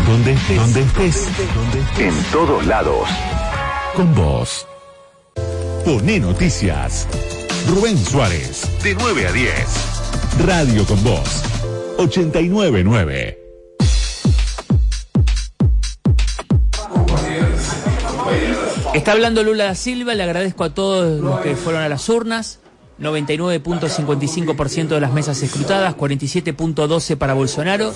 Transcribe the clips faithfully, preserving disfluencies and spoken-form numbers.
Donde estés, donde estés, donde estés. En todos lados. Con vos. Poné Noticias. Rubén Suárez. De nueve a diez. Radio con vos. ochenta y nueve punto nueve. Está hablando Lula da Silva, le agradezco a todos los que fueron a las urnas. noventa y nueve punto cincuenta y cinco por ciento de las mesas escrutadas, cuarenta y siete punto doce para Bolsonaro,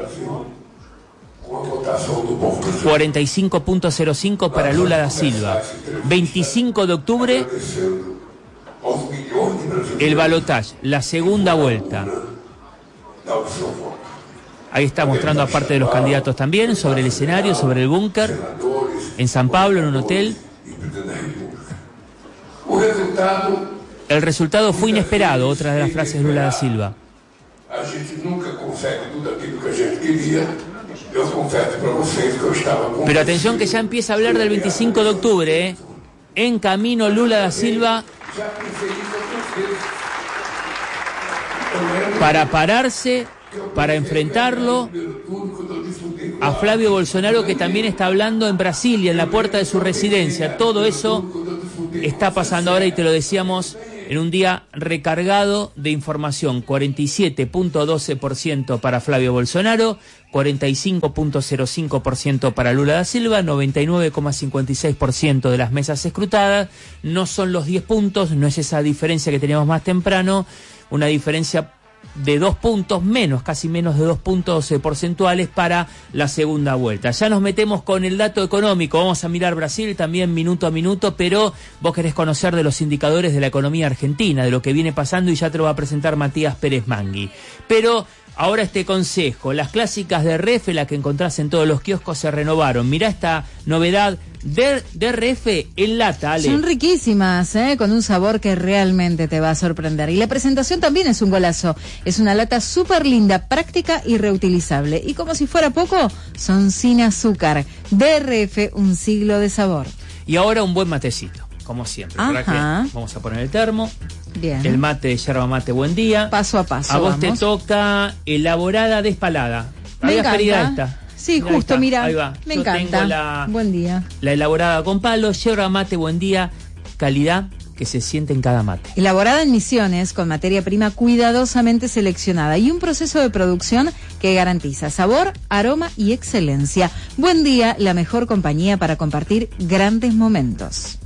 cuarenta y cinco punto cero cinco para Lula da Silva. veinticinco de octubre, el balotaje, la segunda vuelta. Ahí está mostrando a parte de los candidatos también, sobre el escenario, sobre el búnker, en San Pablo, en un hotel. El resultado fue inesperado, otra de las frases de Lula da Silva. Pero atención que ya empieza a hablar del veinticinco de octubre, ¿eh? En camino Lula da Silva para pararse, para enfrentarlo a Flavio Bolsonaro, que también está hablando en Brasilia, en la puerta de su residencia. Todo eso está pasando ahora y te lo decíamos en un día recargado de información. cuarenta y siete punto doce por ciento para Flavio Bolsonaro, cuarenta y cinco punto cero cinco por ciento para Lula da Silva, noventa y nueve punto cincuenta y seis por ciento de las mesas escrutadas. No son los diez puntos, no es esa diferencia que teníamos más temprano, una diferencia de dos puntos menos, casi menos de dos puntos eh, porcentuales para la segunda vuelta. Ya nos metemos con el dato económico, vamos a mirar Brasil también minuto a minuto, pero vos querés conocer de los indicadores de la economía argentina, de lo que viene pasando, y ya te lo va a presentar Matías Pérez Mangui. Pero ahora este consejo, las clásicas de R F, las que encontrás en todos los kioscos, se renovaron. Mirá esta novedad de, de R F en lata, Ale. Son riquísimas, ¿eh? Con un sabor que realmente te va a sorprender. Y la presentación también es un golazo. Es una lata súper linda, práctica y reutilizable. Y como si fuera poco, son sin azúcar. D R F, un siglo de sabor. Y ahora un buen matecito, como siempre. ¿Para qué? Vamos a poner el termo. Bien. El mate de yerba mate, buen día. Paso a paso. A vos vamos. te toca elaborada despalada. Me Había encanta. esta. Sí, Mirá, justo, ahí mira. Ahí va. Me Yo encanta. tengo la, buen día. La elaborada con palo, yerba mate, buen día, calidad que se siente en cada mate. Elaborada en Misiones con materia prima cuidadosamente seleccionada y un proceso de producción que garantiza sabor, aroma y excelencia. Buen día, la mejor compañía para compartir grandes momentos.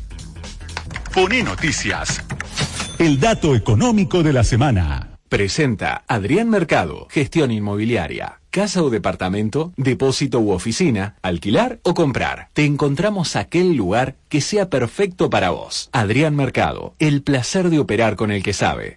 Poné Noticias. El dato económico de la semana. Presenta Adrián Mercado, gestión inmobiliaria. Casa o departamento, depósito u oficina, alquilar o comprar. Te encontramos aquel lugar que sea perfecto para vos. Adrián Mercado, el placer de operar con el que sabe.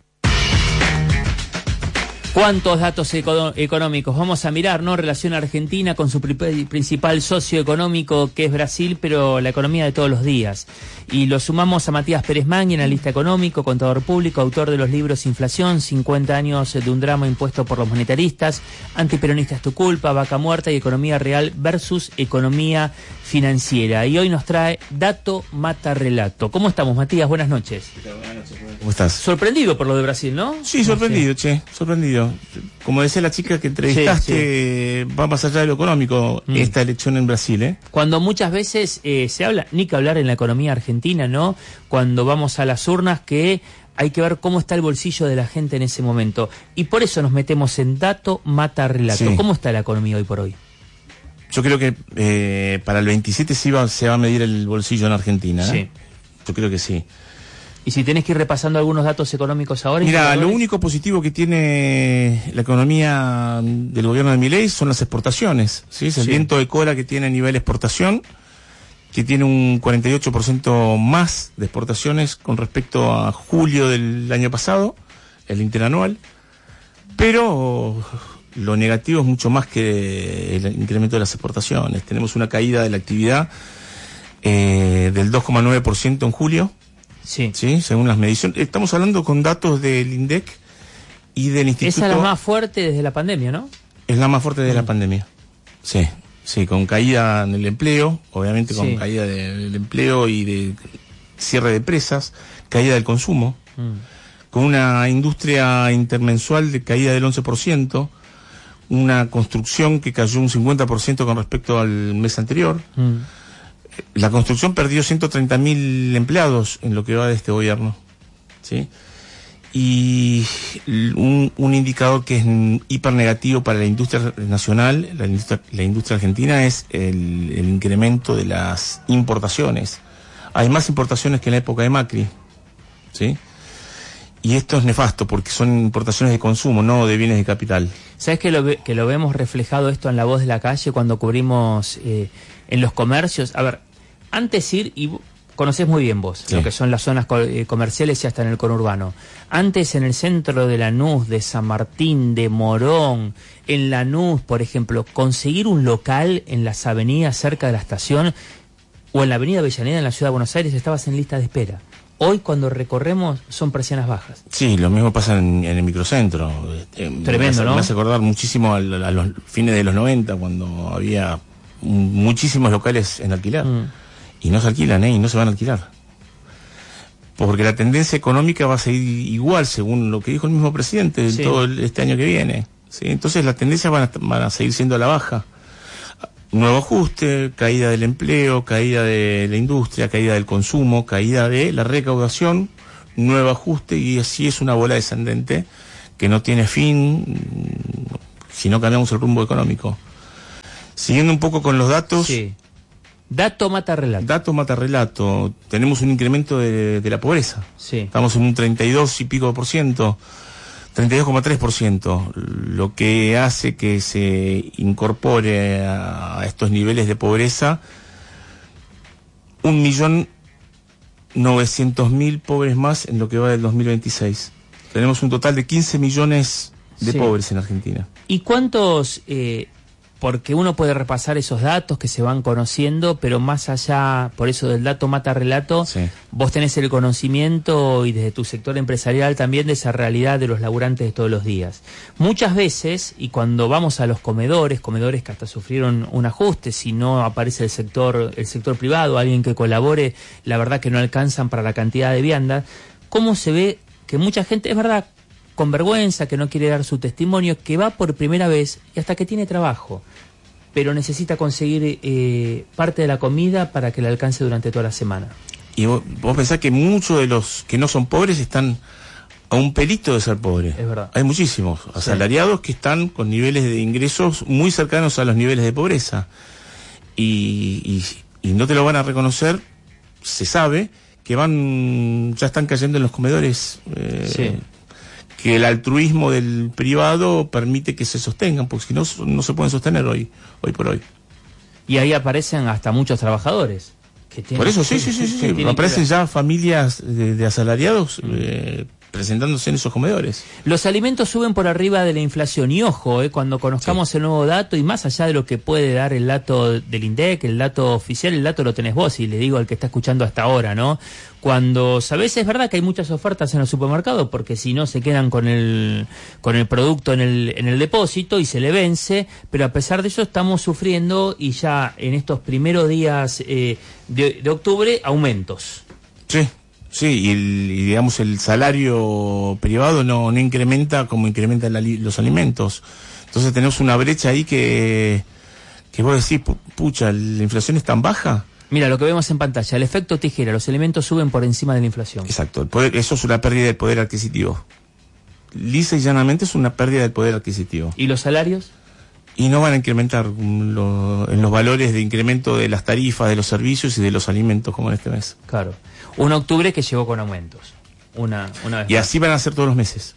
¿Cuántos datos eco- económicos? Vamos a mirar, ¿no? Relación Argentina con su pri- principal socio económico, que es Brasil, pero la economía de todos los días. Y lo sumamos a Matías Pérez Mangui, analista económico, contador público, autor de los libros Inflación, cincuenta años de un drama impuesto por los monetaristas, Antiperonista es tu culpa, Vaca Muerta y Economía Real versus Economía Financiera. Y hoy nos trae Dato Mata Relato. ¿Cómo estamos, Matías? Buenas noches. ¿Cómo estás? Sorprendido por lo de Brasil, ¿no? Sí, sorprendido, No sé. che, sorprendido. Como decía la chica que entrevistaste, sí, sí. Va más allá de lo económico mm. esta elección en Brasil, ¿eh? Cuando muchas veces eh, se habla, ni que hablar en la economía argentina, ¿no? Cuando vamos a las urnas, que hay que ver cómo está el bolsillo de la gente en ese momento. Y por eso nos metemos en Dato Mata Relato. Sí. ¿Cómo está la economía hoy por hoy? Yo creo que eh, para el veintisiete sí va, se va a medir el bolsillo en Argentina, ¿eh? Sí. Yo creo que sí. Y si tenés que ir repasando algunos datos económicos ahora... Mira, lo único positivo que tiene la economía del gobierno de Milei son las exportaciones, ¿sí? Es el sí. viento de cola que tiene a nivel exportación, que tiene un cuarenta y ocho por ciento más de exportaciones con respecto a julio del año pasado, el interanual, pero lo negativo es mucho más que el incremento de las exportaciones. Tenemos una caída de la actividad eh, del dos coma nueve por ciento en julio. Sí. Sí, según las mediciones. Estamos hablando con datos del INDEC y del Instituto... Esa es la más fuerte desde la pandemia, ¿no? Es la más fuerte de mm. la pandemia. Sí, sí, con caída en el empleo, obviamente con sí. caída de, del empleo y de cierre de empresas, caída del consumo, mm. con una industria intermensual de caída del once por ciento, una construcción que cayó un cincuenta por ciento con respecto al mes anterior. Mm. La construcción perdió ciento treinta mil empleados en lo que va de este gobierno, ¿sí? Y un, un indicador que es hiper negativo para la industria nacional, la industria, la industria argentina, es el, el incremento de las importaciones. Hay más importaciones que en la época de Macri, ¿sí? Y esto es nefasto porque son importaciones de consumo, no de bienes de capital. ¿Sabes que lo, ve, que lo vemos reflejado esto en La Voz de la Calle cuando cubrimos eh, en los comercios? A ver, antes ir, y conocés muy bien vos, sí, lo que son las zonas co eh, comerciales y hasta en el conurbano. Antes en el centro de Lanús, de San Martín, de Morón, en Lanús, por ejemplo, conseguir un local en las avenidas cerca de la estación o en la avenida Avellaneda en la ciudad de Buenos Aires, estabas en lista de espera. Hoy cuando recorremos son persianas bajas. Sí, lo mismo pasa en, en el microcentro. Eh, Tremendo, me hace, ¿no? Me hace acordar muchísimo a, a los fines de los noventa, cuando había muchísimos locales en alquiler. Mm. Y no se alquilan, ¿eh? Y no se van a alquilar. Porque la tendencia económica va a seguir igual, según lo que dijo el mismo presidente, sí, todo el, este año que viene, ¿sí? Entonces las tendencias van a, van a seguir siendo a la baja. Nuevo ajuste, caída del empleo, caída de la industria, caída del consumo, caída de la recaudación, nuevo ajuste, y así es una bola descendente que no tiene fin si no cambiamos el rumbo económico. Siguiendo un poco con los datos. Sí. Dato mata relato. Dato mata relato. Tenemos un incremento de, de la pobreza. Sí. Estamos en un treinta y dos y pico por ciento. treinta y dos coma tres por ciento, lo que hace que se incorpore a estos niveles de pobreza un millón novecientos mil pobres más en lo que va del dos mil veintiséis. Tenemos un total de quince millones de sí. pobres en Argentina. ¿Y cuántos? Eh, porque uno puede repasar esos datos que se van conociendo, pero más allá, por eso del dato mata relato, sí. vos tenés el conocimiento y desde tu sector empresarial también de esa realidad de los laburantes de todos los días. Muchas veces, y cuando vamos a los comedores, comedores que hasta sufrieron un ajuste, si no aparece el sector, el sector privado, alguien que colabore, la verdad que no alcanzan para la cantidad de viandas, ¿cómo se ve que mucha gente, es verdad, con vergüenza, que no quiere dar su testimonio, que va por primera vez y hasta que tiene trabajo, pero necesita conseguir eh, parte de la comida para que le alcance durante toda la semana? Y vos, vos pensás que muchos de los que no son pobres están a un pelito de ser pobres. Es verdad. Hay muchísimos asalariados sí. que están con niveles de ingresos muy cercanos a los niveles de pobreza. Y, y, y no te lo van a reconocer, se sabe, que van, ya están cayendo en los comedores. Eh, sí. Que el altruismo del privado permite que se sostengan, porque si no, no se pueden sostener hoy, hoy por hoy. Y ahí aparecen hasta muchos trabajadores. Que tienen, por eso, sí, sí, sí, sí, sí. Aparecen ya familias de, de asalariados mm. eh, presentándose en esos comedores. Los alimentos suben por arriba de la inflación, y ojo, eh, cuando conozcamos sí. el nuevo dato, y más allá de lo que puede dar el dato del INDEC, el dato oficial, el dato lo tenés vos, y le digo al que está escuchando hasta ahora, ¿no? Cuando sabés, es verdad que hay muchas ofertas en el supermercado, porque si no se quedan con el con el producto en el en el depósito y se le vence, pero a pesar de eso estamos sufriendo, y ya en estos primeros días eh, de, de octubre, aumentos. Sí. Sí, y, el, y digamos el salario privado no, no incrementa como incrementan la, los alimentos. Entonces tenemos una brecha ahí que, que vos decís, pucha, la inflación es tan baja. Mira, lo que vemos en pantalla, el efecto tijera, los alimentos suben por encima de la inflación. Exacto, el poder, eso es una pérdida del poder adquisitivo. Lisa y llanamente es una pérdida del poder adquisitivo. ¿Y los salarios? Y no van a incrementar lo, en los valores de incremento de las tarifas, de los servicios y de los alimentos como en este mes. Claro. Un octubre que llegó con aumentos. Una, una vez y más. Así van a ser todos los meses.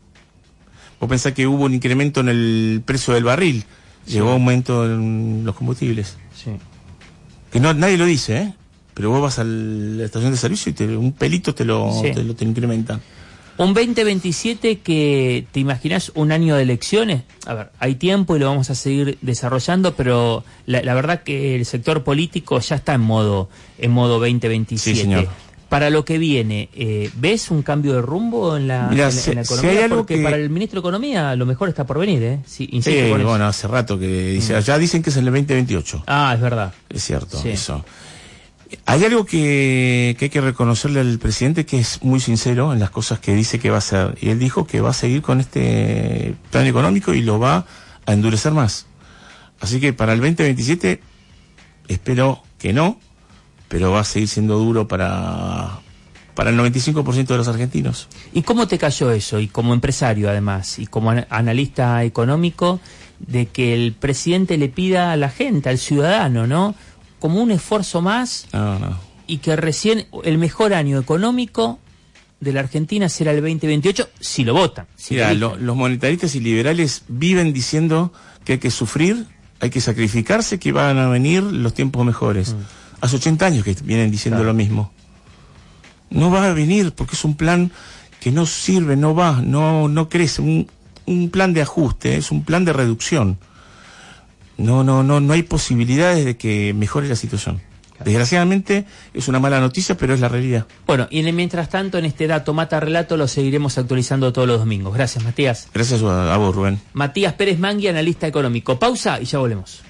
Vos pensás que hubo un incremento en el precio del barril. Sí. Llegó aumento en los combustibles. Sí. Que no, nadie lo dice, ¿eh? Pero vos vas a la estación de servicio y te, un pelito te lo, sí. te lo te incrementan. Un veinte veintisiete que, ¿te imaginás un año de elecciones? A ver, hay tiempo y lo vamos a seguir desarrollando, pero la, la verdad que el sector político ya está en modo en modo veinte veintisiete. Sí, señor. Para lo que viene, eh, ¿ves un cambio de rumbo en la, Mirá, en, si, en la economía? Si hay algo Porque que... para el ministro de Economía lo mejor está por venir, ¿eh? Sí, insisto sí con bueno, eso. hace rato que dice, mm. ya dicen que es en el veinte veintiocho. Ah, es verdad. Es cierto, sí. eso. Hay algo que, que hay que reconocerle al presidente, que es muy sincero en las cosas que dice que va a hacer. Y él dijo que va a seguir con este plan económico y lo va a endurecer más. Así que para el veinte veintisiete espero que no, pero va a seguir siendo duro para, para el noventa y cinco por ciento de los argentinos. ¿Y cómo te cayó eso? Y como empresario además, y como an- analista económico, de que el presidente le pida a la gente, al ciudadano, ¿no? Como un esfuerzo más, No, no. y que recién el mejor año económico de la Argentina será el veinte veintiocho, si lo votan. Si Mira, lo lo, los monetaristas y liberales viven diciendo que hay que sufrir, hay que sacrificarse, que van a venir los tiempos mejores. Mm. Hace ochenta años que vienen diciendo claro. lo mismo. No va a venir porque es un plan que no sirve, no va, no, no crece. Un, un plan de ajuste, es un plan de reducción. No, no, no, no hay posibilidades de que mejore la situación. Desgraciadamente es una mala noticia, pero es la realidad. Bueno, y mientras tanto en este Dato Mata Relato lo seguiremos actualizando todos los domingos. Gracias, Matías. Gracias a vos, Rubén. Matías Pérez Mangui, analista económico. Pausa y ya volvemos.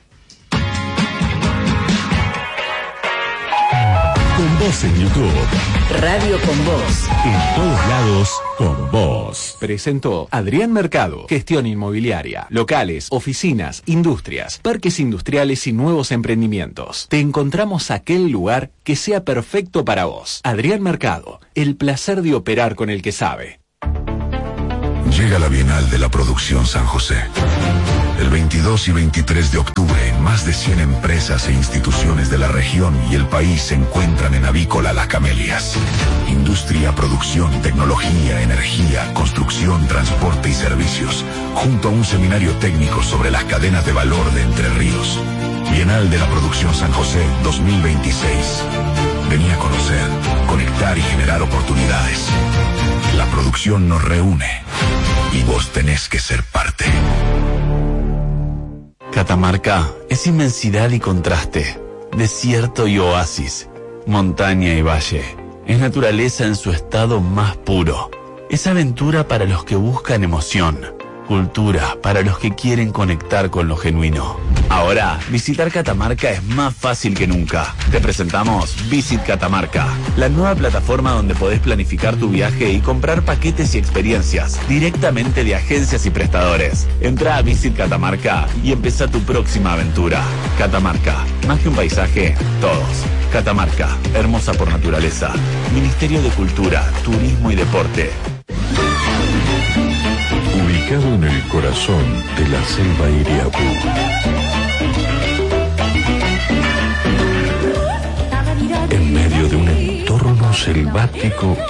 Con vos en YouTube. Radio Con Vos. En todos lados, con vos. Presentó Adrián Mercado, gestión inmobiliaria, locales, oficinas, industrias, parques industriales y nuevos emprendimientos. Te encontramos aquel lugar que sea perfecto para vos. Adrián Mercado, el placer de operar con el que sabe. Llega la Bienal de la Producción San José. El veintidós y veintitrés de octubre, más de cien empresas e instituciones de la región y el país se encuentran en Avícola Las Camelias. Industria, producción, tecnología, energía, construcción, transporte y servicios, junto a un seminario técnico sobre las cadenas de valor de Entre Ríos. Bienal de la Producción San José dos mil veintiséis. Vení a conocer, conectar y generar oportunidades. La producción nos reúne y vos tenés que ser parte. Catamarca es inmensidad y contraste, desierto y oasis, montaña y valle. Es naturaleza en su estado más puro. Es aventura para los que buscan emoción, cultura para los que quieren conectar con lo genuino. Ahora, visitar Catamarca es más fácil que nunca. Te presentamos Visit Catamarca, la nueva plataforma donde podés planificar tu viaje y comprar paquetes y experiencias directamente de agencias y prestadores. Entra a Visit Catamarca y empezá tu próxima aventura. Catamarca, más que un paisaje, todos. Catamarca, hermosa por naturaleza. Ministerio de Cultura, Turismo y Deporte. Ubicado en el corazón de la selva Iriapú, en medio de un entorno selvático